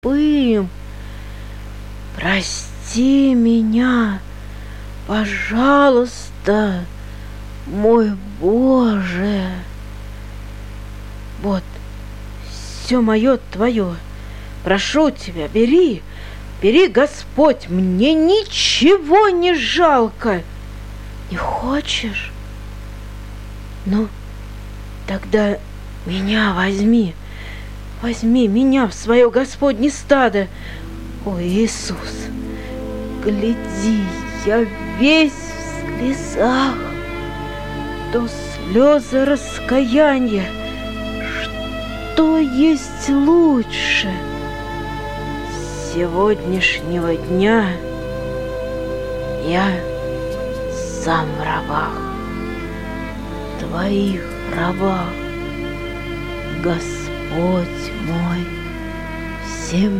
слепым. Прости меня, пожалуйста, мой Боже. Вот, все мое твое. Прошу тебя, бери, бери, Господь, мне ничего не жалко. Не хочешь? Ну, тогда меня возьми. Возьми меня в свое Господне стадо. Ой, Иисус, гляди, я весь в слезах. То слезы раскаяния. Что есть лучше? С сегодняшнего дня я сам в рабах, твоих рабах, Господь мой, всем